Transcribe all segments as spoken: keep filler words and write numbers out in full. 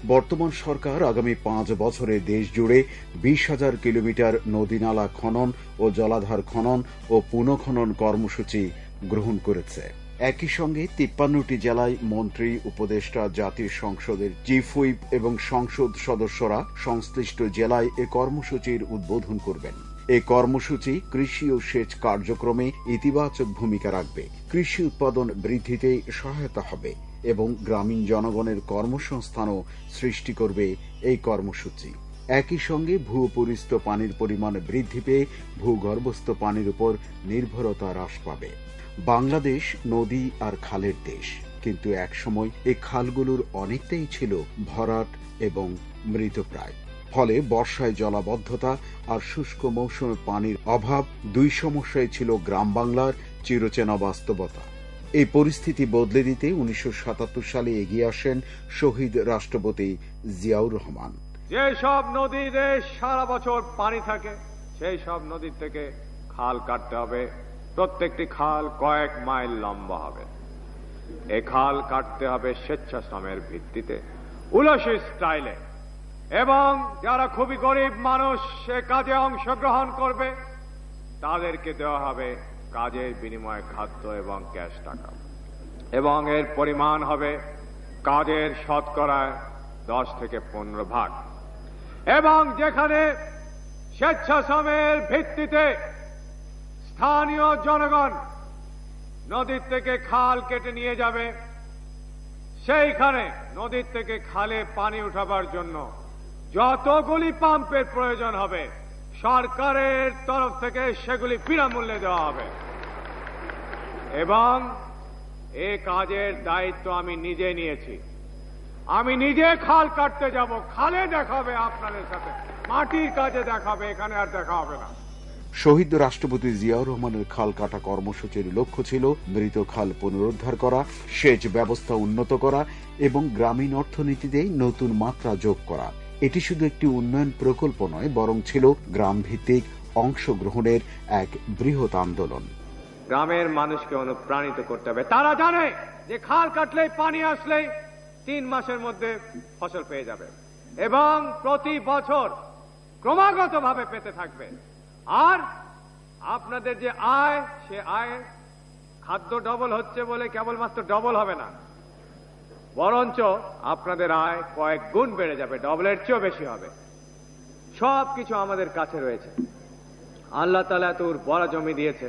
বর্তমান সরকার আগামী পাঁচ বছরে দেশ জুড়ে বিশ হাজার কিলোমিটার নদীনালা খনন ও জলাধার খনন ও পুনঃখনন কর্মসূচি গ্রহণ করেছে। একই সঙ্গে তিপ্পান্নটি জেলায় মন্ত্রী, উপদেষ্টা, জাতীয় সংসদের চিফ হুইপ এবং সংসদ সদস্যরা সংশ্লিষ্ট জেলায় এ কর্মসূচির উদ্বোধন করবেন। এই কর্মসূচি কৃষি ও সেচ কার্যক্রমে ইতিবাচক ভূমিকা রাখবে, কৃষি উৎপাদন বৃদ্ধিতে সহায়তা হবে এবং গ্রামীণ জনগণের কর্মসংস্থানও সৃষ্টি করবে এই কর্মসূচি। একই সঙ্গে ভূপরিস্থ পানির পরিমাণ বৃদ্ধি পেয়ে ভূগর্ভস্থ পানির উপর নির্ভরতা হ্রাস পাবে। বাংলাদেশ নদী আর খালের দেশ, কিন্তু একসময় এই খালগুলোর অনেকটাই ছিল ভরাট এবং মৃতপ্রায়। ফলে বর্ষায় জলাবদ্ধতা আর শুষ্ক মৌসুমে পানির অভাব দুই সমস্যায় ছিল গ্রাম বাংলার চিরচেনা বাস্তবতা। এই পরিস্থিতি বদলে দিতে উনিশশো সাতাত্তর সালে এগিয়ে আসেন শহীদ রাষ্ট্রপতি জিয়াউর রহমান। যে সব নদীতে সারা বছর পানি থাকে সেই সব নদীর থেকে খাল কাটতে হবে, প্রত্যেকটি খাল কয়েক মাইল লম্বা হবে। এই খাল কাটতে হবে স্বেচ্ছাশ্রমের ভিত্তিতে, উলসি স্টাইলে, এবং যারা খুবই গরিব মানুষ সে কাজে অংশগ্রহণ করবে তাদেরকে দেওয়া হবে কাজের বিনিময়ে খাদ্য এবং ক্যাশ টাকা, এবং এর পরিমাণ হবে কাজের শতকরায় দশ থেকে পনেরো ভাগ। এবং যেখানে স্বেচ্ছাশ্রমের ভিত্তিতে স্থানীয় জনগণ নদীর থেকে খাল কেটে নিয়ে যাবে, সেইখানে নদীর থেকে খালে পানি উঠাবার জন্য যতগুলি পাম্পের প্রয়োজন হবে সরকারের তরফ থেকে সেগুলি বিনামূল্যে দেওয়া হবে। এবং এ কাজের দায়িত্ব আমি নিজে নিয়েছি। আমি নিজে খাল কাটতে যাব, খালে দেখা হবে আপনাদের সাথে, মাটির কাজে দেখা হবে, এখানে আর দেখা হবে না। শহীদ রাষ্ট্রপতি জিয়াউর রহমানের খাল কাটা কর্মসূচির লক্ষ্য ছিল মৃত খাল পুনরুদ্ধার করা, সেচ ব্যবস্থা উন্নত করা এবং গ্রামীণ অর্থনীতিতে নতুন মাত্রা যোগ করা। এটি শুধু একটি উন্নয়ন প্রকল্প নয়, বরং ছিল গ্রাম ভিত্তিক অংশগ্রহণের এক বৃহৎ আন্দোলন। গ্রামের মানুষকে অনুপ্রাণিত করতে হবে। তারা জানে যে খাল কাটলেই পানি আসলেই তিন মাসের মধ্যে ফসল পেয়ে যাবে এবং প্রতি বছর ক্রমাগত ভাবে পেতে থাকবে। আর আপনাদের যে আয়, সে আয় খাদ্য ডবল হচ্ছে বলে কেবলমাত্র ডবল হবে না, বরঞ্চ আপনাদের আয় কয়েক গুণ বেড়ে যাবে, ডবলের চেয়েও বেশি হবে। সবকিছু আমাদের কাছে রয়েছে। আল্লাহ তাআলা এত উর্বর জমি দিয়েছে,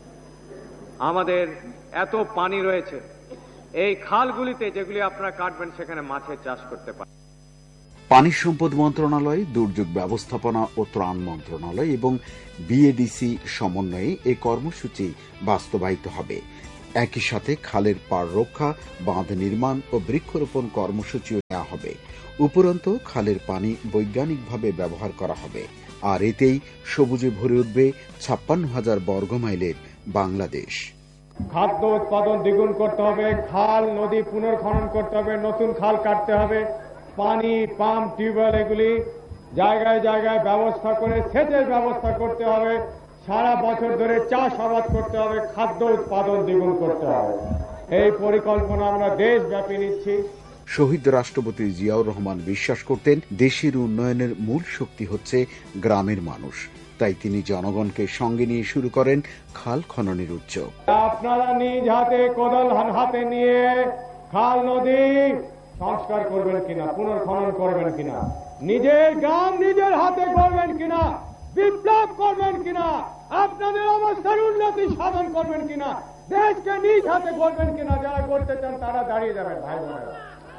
আমাদের এত পানি রয়েছে, এই খালগুলিতে যেগুলি আপনারা কাটবেন সেখানে মাছের চাষ করতে পারেন। পানি সম্পদ মন্ত্রণালয়, দুর্যোগ ব্যবস্থাপনা ও ত্রাণ মন্ত্রণালয় এবং বিএডিসি সমন্বয়ে এই কর্মসূচি বাস্তবায়িত হবে। একই সাথে খালের পাড় রক্ষা, বাঁধ নির্মাণ ও বৃক্ষরোপণ কর্মসূচিও নেওয়া হবে। উপরন্তু খালের পানি বৈজ্ঞানিকভাবে ব্যবহার করা হবে, আর এতেই সবুজে ভরে উঠবে ছাপ্পান্ন হাজার বর্গমাইলের বাংলাদেশ। খাদ্য উৎপাদন দ্বিগুণ করতে হবে, খাল নদী পুনর্খনন করতে হবে, নতুন খাল কাটতে হবে, পানি পাম্প টিউবওয়েল এগুলি জায়গায় জায়গায় ব্যবস্থা করে সেচের ব্যবস্থা করতে হবে, সারা বছর ধরে চাষাবাদ করতে হবে, খাদ্য উৎপাদন দ্বিগুণ করতে হবে। এই পরিকল্পনা আমরা দেশব্যাপী নিচ্ছি। শহীদ রাষ্ট্রপতি জিয়াউর রহমান বিশ্বাস করতেন, দেশের উন্নয়নের মূল শক্তি হচ্ছে গ্রামের মানুষ। তাই তিনি জনগণকে সঙ্গে নিয়ে শুরু করেন খাল খননের উদ্যোগ। আপনারা নিজ হাতে কোদাল হাতে নিয়ে খাল নদী সংস্কার করবেন কিনা, পুনর্খনন করবেন কিনা, নিজের গ্রাম নিজের হাতে করবেন কিনা, বিপ্লব করবেন কিনা, আপনাদের অবস্থার উন্নতি সাধন করবেন কিনা, দেশকে নিজ হাতে করবেন কিনা। যারা করতে চান তারা দাঁড়িয়ে যাবেন ভাই বোনেরা।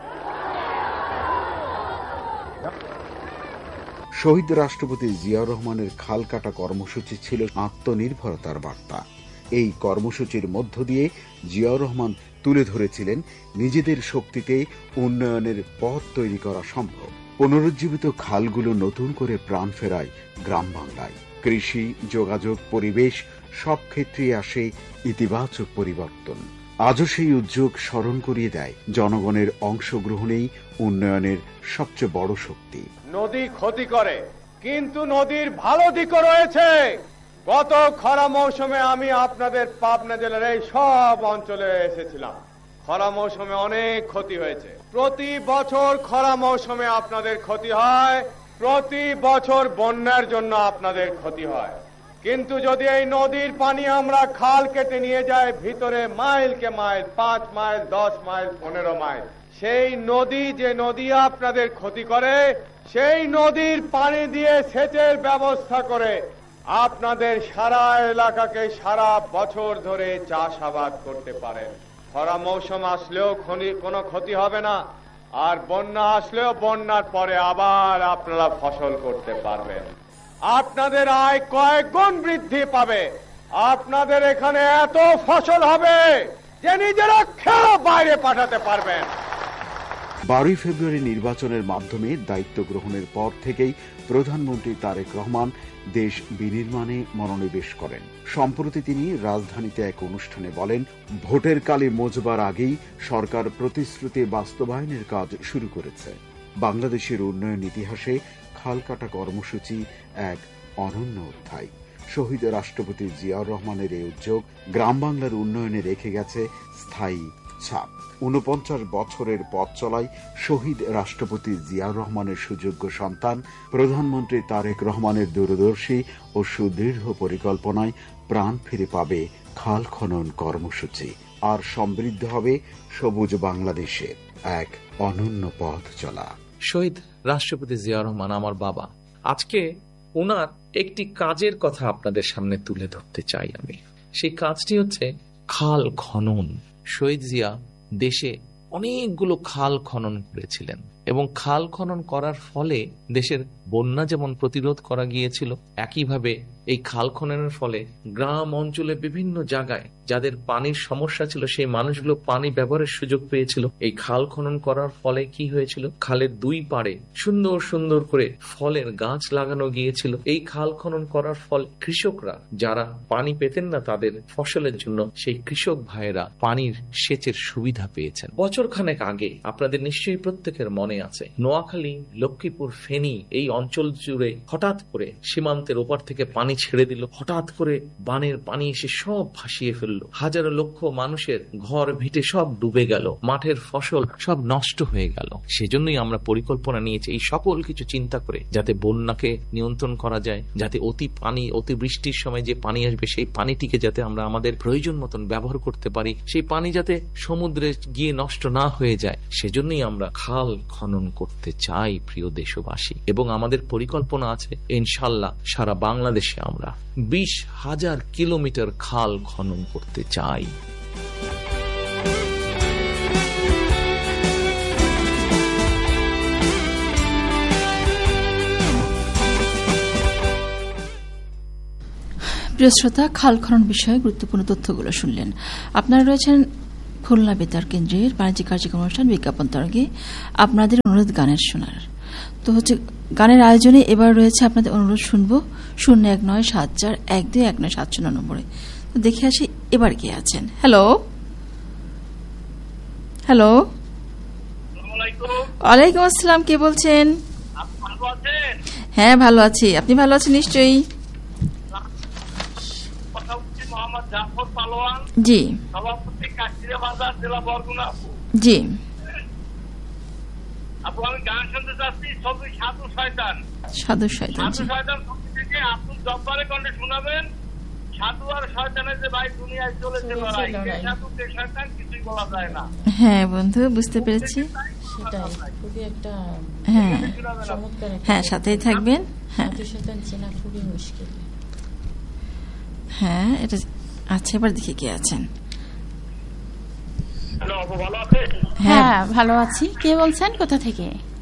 শহীদ রাষ্ট্রপতি জিয়াউর রহমানের খাল কাটা কর্মসূচি ছিল আত্মনির্ভরতার বার্তা। এই কর্মসূচির মধ্য দিয়ে জিয়াউর রহমান তুলে ধরেছিলেন নিজেদের শক্তিতে উন্নয়নের পথ তৈরি করা সম্ভব। পুনরুজ্জীবিত খালগুলো নতুন করে প্রাণ ফেরায় গ্রাম বাংলায়। কৃষি, যোগাযোগ, পরিবেশ সব ক্ষেত্রে আসে ইতিবাচক পরিবর্তন। আজও সেই উদ্যোগ স্মরণ করিয়ে দেয় জনগণের অংশগ্রহণেই উন্নয়নের সবচেয়ে বড় শক্তি। নদী ক্ষতি করে, কিন্তু নদীর ভালো দিকও রয়েছে। গত খরা মৌসুমে আমি আপনাদের পাবনা জেলার এই সব অঞ্চলে এসেছিলাম। খরা মৌসুমে অনেক ক্ষতি হয়েছে। প্রতি বছর খরা মৌসুমে আপনাদের ক্ষতি হয়, প্রতি বছর বন্যার জন্য আপনাদের ক্ষতি হয়। কিন্তু যদি এই নদীর পানি আমরা খাল কেটে নিয়ে যাই ভিতরে মাইলকে মাইল, পাঁচ মাইল, দশ মাইল, পনেরো মাইল, সেই নদী যে নদী আপনাদের ক্ষতি করে, সেই নদীর পানি দিয়ে সেচের ব্যবস্থা করে আপনাদের সারা এলাকাকে সারা বছর ধরে চাষাবাদ করতে পারেন। খরা মৌসুম আসলেও কোনো ক্ষতি হবে না, আর বন্যা আসলেও বন্যার পরে আবার আপনারা ফসল করতে পারবেন। আপনাদের আয় কয়েক গুণ বৃদ্ধি পাবে। আপনাদের এখানে এত ফসল হবে যে নিজেরা খেয়ে বাইরে পাঠাতে পারবেন। বারোই ফেব্রুয়ারি নির্বাচনের মাধ্যমে দায়িত্ব গ্রহণের পর থেকেই প্রধানমন্ত্রী তারেক রহমান দেশ বিনির্মাণে মনোনিবেশ করেন। সম্প্রতি তিনি রাজধানীতে এক অনুষ্ঠানে বলেন, ভোটের কালি মোজবার আগেই সরকার প্রতিশ্রুতি বাস্তবায়নের কাজ শুরু করেছে। বাংলাদেশের উন্নয়ন ইতিহাসে খাল কাটা কর্মসূচি এক অনন্য অধ্যায়। শহীদ রাষ্ট্রপতি জিয়াউর রহমানের এই উদ্যোগ গ্রাম বাংলার উন্নয়নে রেখে গেছে স্থায়ী ছাপ। ঊনপঞ্চাশ বছরের পথ চলায় শহীদ রাষ্ট্রপতি জিয়াউর রহমানের সুযোগ্য সন্তান প্রধানমন্ত্রী তারেক রহমানের দূরদর্শী ও সুদৃঢ় পরিকল্পনায় প্রাণ ফিরে পাবে খাল খনন কর্মসূচি, আর সমৃদ্ধ হবে সবুজ বাংলাদেশের এক অনন্য পথ চলা। শহীদ রাষ্ট্রপতি জিয়াউর রহমান আমার বাবা। আজকে ওনার একটি কাজের কথা আপনাদের সামনে তুলে ধরতে চাই আমি। সেই কাজটি হচ্ছে খাল খনন। শহীদ জিয়া দেশে অনেকগুলো খাল খনন করেছিলেন এবং খাল খনন করার ফলে দেশের বন্যা যেমন প্রতিরোধ করা গিয়েছিল, একইভাবে এই খাল খননের ফলে গ্রাম অঞ্চলে বিভিন্ন জায়গায় যাদের পানির সমস্যা ছিল সেই মানুষগুলো পানি ব্যবহারের সুযোগ পেয়েছিল। এই খাল খনন করার ফলে কি হয়েছিল, খালের দুই পাড়ে সুন্দর সুন্দর করে ফলের গাছ লাগানো গিয়েছিল। এই খাল খনন করার ফলে কৃষকরা যারা পানি পেতেন না তাদের ফসলের জন্য, সেই কৃষক ভাইয়েরা পানির সেচের সুবিধা পেয়েছেন। বছর খানেক আগে আপনাদের নিশ্চয়ই প্রত্যেকের মনে আছে, নোয়াখালী, লক্ষ্মীপুর, ফেনী এই অঞ্চল জুড়ে হঠাৎ করে সীমান্তের ওপার থেকে পানি ছেড়ে দিল। হঠাৎ করে বানের পানি এসে সব ভাসিয়ে ফেললো। হাজারো লক্ষ মানুষের ঘর ভিটে সব ডুবে গেল, মাঠের ফসল সব নষ্ট হয়ে গেল। সেজন্যই আমরা পরিকল্পনা নিয়েছি এই সকল কিছু চিন্তা করে যাতে বন্যাকে নিয়ন্ত্রণ করা যায়, যাতে অতি পানি অতিবৃষ্টির সময় যে পানি আসবে সেই পানিটিকে যাতে আমরা আমাদের প্রয়োজন মতন ব্যবহার করতে পারি, সেই পানি যাতে সমুদ্রে গিয়ে নষ্ট না হয়ে যায়। সেজন্যই আমরা খাল খনন করতে চাই প্রিয় দেশবাসী, এবং আমাদের পরিকল্পনা আছে ইনশাল্লাহ সারা বাংলাদেশে আমরা বিশ হাজার কিলোমিটার খাল খনন করতে চাই। প্রিয় শ্রোতা, খাল খনন বিষয়ে গুরুত্বপূর্ণ তথ্যগুলো শুনলেন। আপনারা রয়েছেন খুলনা বেতার কেন্দ্রের বাণিজ্যিক কার্যক্রম অনুষ্ঠান বিজ্ঞাপন তরঙ্গে। আপনাদের অনুরোধ গানের শোনার। তো হচ্ছে গানের আয়োজনে এবার রয়েছে আপনাদের অনুরোধ শুনবো শূন্য এক নয় সাত চার এক দুই এক নয় সাত শূন্য নম্বরে। তো দেখে আসি এবার কে আছেন। হ্যালো হ্যালো ওয়ালাইকুম আসসালাম, কে বলছেন? হ্যাঁ ভালো আছি, আপনি ভালো আছেন নিশ্চয়ই? জি জি আপু, আমি গান শুনতে চাচ্ছি ছবি সাধু শয়তান। সাধু শয়তান সাধু শয়তান ছবি থেকে আব্দুল জব্বারের কণ্ঠে শোনাবেন। সাধু আর শয়তানের যে ভাই দুনিয়ায় চলেছে লড়াই, সাধু কে শয়তান কিছুই বলা যায় না। হ্যাঁ বন্ধু, বুঝতে পেরেছি। হ্যাঁ হ্যাঁ সাথেই থাকবেন। হ্যাঁ হ্যাঁ এটা আচ্ছা, এবার দেখি কে আছেন। হ্যাঁ ভালো আছি। কে বলছেন, কোথা থেকে?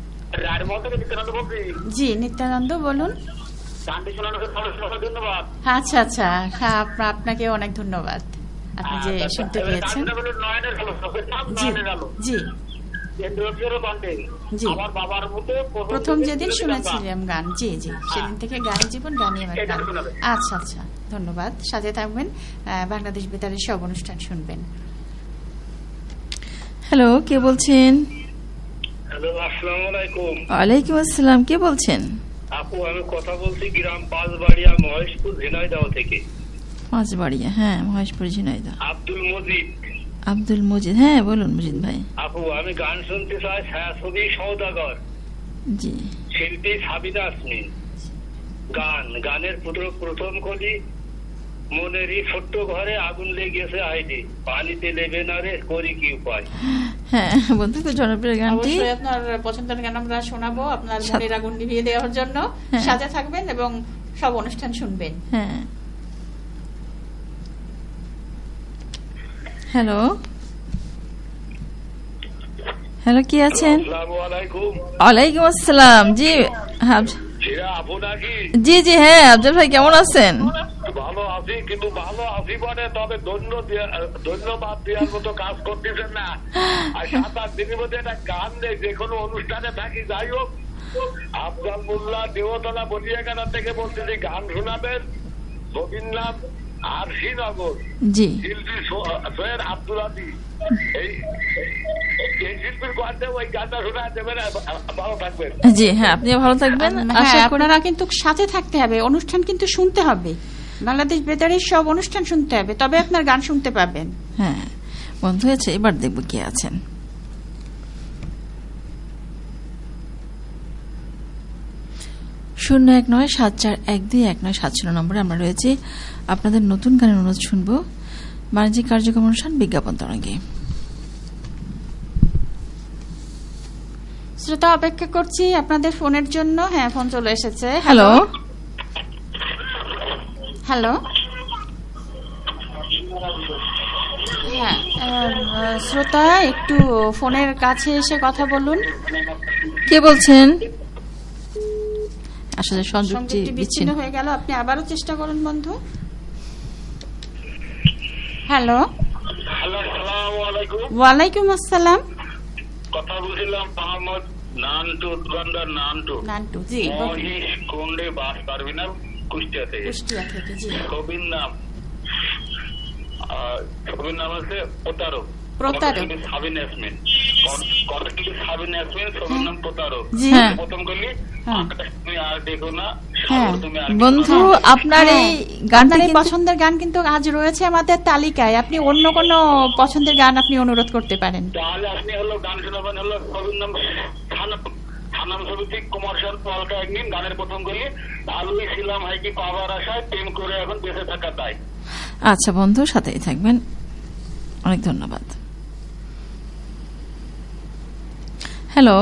জি নিত্যানন্দ, বলুন। আচ্ছা আচ্ছা, আপনাকে অনেক ধন্যবাদ, আপনি যে শুনতে পেয়েছেন। জি জি প্রথম যেদিন শুনেছিলাম গান, জি জি সেদিন থেকে গানের জীবন গানই আমার গান। আচ্ছা আচ্ছা ধন্যবাদ, সাথে থাকবেন, বাংলাদেশ বেতারের সব অনুষ্ঠান শুনবেন। হ্যালো, কে বলছেন? হ্যালো, আসসালামু আলাইকুম। ওয়ালাইকুম আসসালাম, কে বলছেন? আপু, আমি কথা বলছি গ্রাম পাঁচবাড়িয়া, মহেশপুর, ঝিনাইদহ থেকে। পাঁচবাড়িয়া, হ্যাঁ মহেশপুর, ঝিনাইদহ। আব্দুল মজিদ। আব্দুল মজিদ, হ্যাঁ বলুন মজিদ ভাই। আপু আমি গান শুনতে চাই ছায়াছবি সওদাগর, জি, শিল্পী সাবিনা আসমিন। গান গানের প্রথম কলি, মনেরই ছোট্ট ঘরে আগুন লেগেছে আইডি, পানিতে লেবে না রে করি কি উপায়। হ্যাঁ বন্ধু, খুব জনপ্রিয় গানটি। অবশ্যই আপনার পছন্দের গান আমরা শোনাবো আপনার মনের আগুন নিভিয়ে দেওয়ার জন্য। সাথে থাকবেন এবং সব অনুষ্ঠান শুনবেন। হ্যাঁ, হ্যালো হ্যালো, কি আছেন? ওয়ালাইকুম আসসালাম। জি জি জি হ্যাঁ, আফজাল ভাই কেমন আছেন? ভালো আছি, কিন্তু ভালো আছি বলে তবে ধন্যবাদ দেওয়ার মতো কাজ করতেছেন না। আর সাত আট দিনের মধ্যে একটা গান নেই, যে কোনো অনুষ্ঠানে থাকি। যাই হোক, আফজাল মোল্লা দেওতলা বলিয়াখানা থেকে বলতেছি গান শোনাবেন। ছবির নাম আর শ্রীনগর, জি, শিল্পী সৈয়দ আব্দুল আদি। এই এই শিল্পীর গানটা, ওই গানটা শোনা দেবেন। ভালো থাকবেন। জি হ্যাঁ, আপনিও ভালো থাকবেন। আপনারা কিন্তু সাথে থাকতে হবে, অনুষ্ঠান কিন্তু শুনতে হবে। বাংলাদেশ বেতারের সব অনুষ্ঠান শুনতে হবে, তবে আপনার গান শুনতে পাবেন। হ্যাঁ বন্ধু হয়েছে, এবার দেখবো কে আছেন। শূন্য এক নয় সাত চার এক দুই এক নয় সাত শূন্য নম্বরে আমরা রয়েছে। আপনাদের নতুন গানের অনুরোধ শুনবো বাণিজ্যিক কার্যক্রম অনুষ্ঠান বিজ্ঞাপন তরঙ্গে। শ্রোতা অপেক্ষা করছি আপনাদের ফোনের জন্য। হ্যাঁ, ফোন চলে এসেছে। হ্যালো হ্যালো, হ্যাঁ শ্রোতা একটু ফোনের কাছে এসে কথা বলুন। কে বলছেন? আসলে সংযুক্তি বিচ্ছিন্ন হয়ে গেল। আপনি আবারও চেষ্টা করুন বন্ধু। হ্যালো, ওয়ালাইকুম আসসালাম। কথা বলছিলাম মোহাম্মদ নান্টু, দোকানদার নান্টু। নান্টু জি, মহিষ কোন্ডে বাস পারবিনা, কুষ্টিয়া থেকে। কুষ্টিয়া থেকে জি। ছবির নাম ছবির নাম আছে প্রতারক। প্রতারক সাবিন ইয়াসমিন, সাবিন ইয়াসমিন। ছবির নাম প্রতারক। প্রথম গলি তুমি আর দেখো না, তুমি আর বন্ধু আপনার এই গানটা, এই পছন্দের গান কিন্তু আজ রয়েছে আমাদের তালিকায়। আপনি অন্য কোন পছন্দের গান আপনি অনুরোধ করতে পারেন। তাহলে আপনি হলো গান শোনাবেন হলো ছবির নাম থানাম ছবি ঠিক কমার্শিয়াল পালকা একদিন। গানের প্রথম গলি ভালোই ছিলাম হাই কি পাওয়ার আশায়, প্রেম করে এখন বেঁচে থাকা তাই। আচ্ছা বন্ধু, সাথেই থাকবেন। অনেক ধন্যবাদ। হ্যালো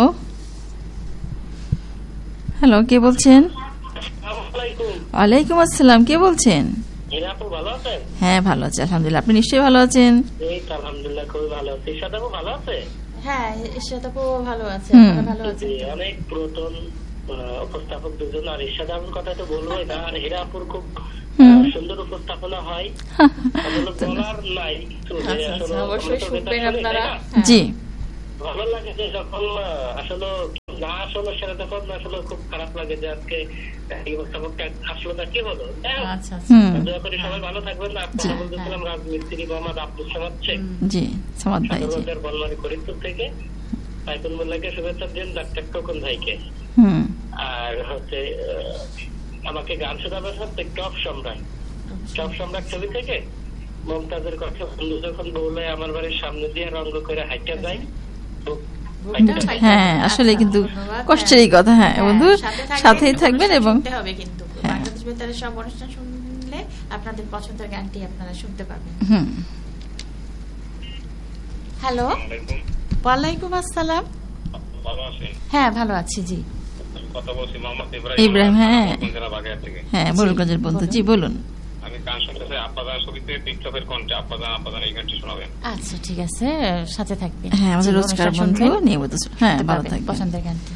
হ্যালো, কে বলছেন? ওয়ালাইকুম আসসালাম, কে বলছেন? হ্যাঁ ভালো আছে আলহামদুলিল্লাহ, আপনি নিশ্চয়ই ভালো আছেন? আলহামদুলিল্লাহ খুবই ভালো আছি। ইরশাদাপু ভালো আছে? হ্যাঁ ইরশাদাপু ভালো আছে, ভালো আছে। অনেক পুরাতন উপস্থাপক দুজন, আর ইরশাদাপুর কথা তো বলবোই না। আর হীরাপুর খুব সুন্দর উপস্থাপনা হয়, বলার নাই। অবশ্যই শুনবেন আপনারা। জি, ভালো লাগে যে যখন আসলে না আসলে সেটা তখন আসলে খুব খারাপ লাগে যে আজকে এই উপস্থাপকটা আসলো না, কি হলো। দয়া করে সবাই ভালো থাকবেন। কথা বলতেছিলাম রাজমিস্ত্রি মোহাম্মদ আব্দুল সামাদ শেখ, জি সামাদ ভাই, বলমারি ফরিদপুর থেকে। সাইফুল মোল্লাকে শুভেচ্ছা দিন, ডাক্তার খোকন ভাইকে। আর হচ্ছে আমাকে গান শোনাবেন হচ্ছে টপ সম্রাট। টপ সম্রাট ছবি থেকে মমতাজের কথা, বন্ধু যখন বউলায় আমার বাড়ির সামনে দিয়ে রঙ্গ করে হাইটা যায়। হ্যাঁ আসলে কিন্তু কষ্টেরই কথা। হ্যাঁ বন্ধু, সাথেই থাকবেন এবং বাংলাদেশ বেতারের সব অনুষ্ঠান শুনলে আপনাদের পছন্দের গানটি আপনারা শুনতে পাবেন। হ্যালো, ওয়ালাইকুম আসসালাম। হ্যাঁ ভালো আছি জি। কথা বলছি মোহাম্মদ ইব্রাহিম। হ্যাঁ হ্যাঁ বলগঞ্জের বন্ধু, জি বলুন। আমি গান শুনতে চাই আপাদান ছবিতে বিপ্লবের কণ্ঠে। আপাদান আপাদান এই গানটি শোনাবেন। আচ্ছা ঠিক আছে, সাথে থাকবেন। হ্যাঁ আমাদের রোজকার বন্ধু, নিয়মিত। হ্যাঁ ভালো থাকবেন। পছন্দের গানটি।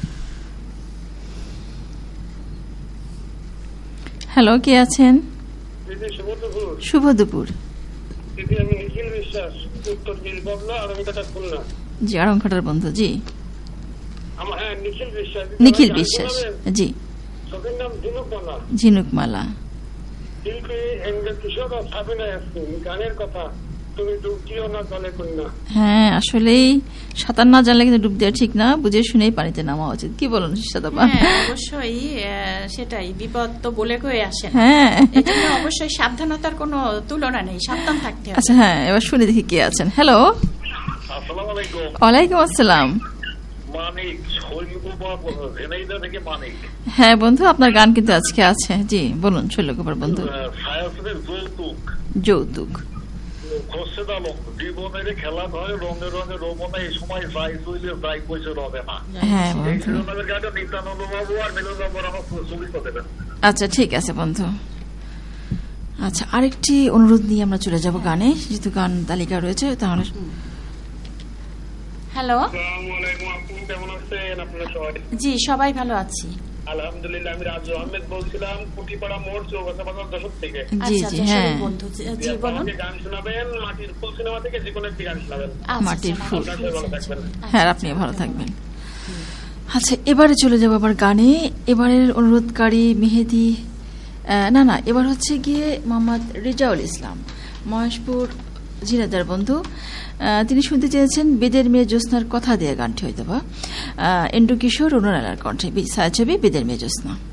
হ্যালো, কে আছেন? শুভ দুপুর। আমি নিখিল বিশ্বাস, উত্তর বীরবাবলা, আরঙ্গঘাটা খুলনা। জি আরঙ্গঘাটার বন্ধু, জি। আমার হ্যাঁ নিখিল বিশ্বাস। নিখিল বিশ্বাস, জি। ছবির নাম ঝিনুকমালা। ঝিনুকমালা। শিল্পী এন্দ্র কিশোর ও সাবিনা ইয়াসমিন। গানের কথা তুমি ডুব দিও না জলে কন্যা। হ্যাঁ, আসলেই সাঁতার না জানলে কিন্তু ডুব দেওয়া ঠিক না, বুঝে শুনেই পানিতে নামা উচিত। কি বলুন সাদাবা? হ্যাঁ, অবশ্যই আহ, সেটাই, বিপদ তো বলে কয়ে আসে না। হ্যাঁ, এজন্য অবশ্যই সাবধানতার কোনো তুলনা নেই, সাবধান থাকতে হবে। আচ্ছা, হ্যাঁ, এবার শুনে দেখি কে আছেন। হ্যালো, আসসালামু আলাইকুম। ওয়ালাইকুম আসসালাম। মানিক ঝিনাইদহ থেকে মানিক। হ্যাঁ বন্ধু, আপনার গান কিন্তু আজকে আছে। জি বলুন শৈলকুমার বন্ধু। ছায়াছবির যৌতুক। যৌতুক খোরশেদ আলম, জীবনের খেলা হয় রঙে রঙে রমনা, এই সময় যাই চইলে যাই কইছে রবে না। হ্যাঁ এই বন্ধু, শিরোনামের গানটা নিত্যানন্দ বাবু আর মিলনবাবু আমার ছবি করে দেবেন। আচ্ছা ঠিক আছে বন্ধু। আচ্ছা, আরেকটি অনুরোধ নিয়ে আমরা চলে যাব গানে, যেহেতু গান তালিকা রয়েছে। তাহলে হ্যালো, আসসালামু আলাইকুম, আপু কেমন আছেন? আপনারা সবাই? জি সবাই ভালো আছি আলহামদুলিল্লাহ। আমি রাজু আহমেদ বলছিলাম, কুটিপাড়া মোড়, চৌগাছা বাজার, দশক থেকে। জি আচ্ছা জি আচ্ছা, হ্যাঁ, শরীফ বন্ধু, জি বলুন। আমাকে গান শোনাবেন মাটির ফুল সিনেমা থেকে, যে কোনো একটি গান শোনাবেন। আচ্ছা, মাটির আচ্ছা, ফুল। মাটির ফুল, ভালো থাকবেন। হ্যাঁ আপনিও ভালো থাকবেন। আচ্ছা, এবারে চলে যাবো আবার গানে। এবারের অনুরোধকারী মেহেদি, আহ, না না এবার হচ্ছে গিয়ে মোহাম্মদ রেজাউল ইসলাম, মহেশপুর ঝিনাইদহ বন্ধু। আহ, তিনি শুনতে চেয়েছেন বেদের মেয়ে জ্যোৎস্নার কথা দেয়া গানটি, হয়তো বা এন্ডু কিশোর, রুনালার কণ্ঠে, ছায়াছবি বেদের মেয়ে জ্যোৎস্না।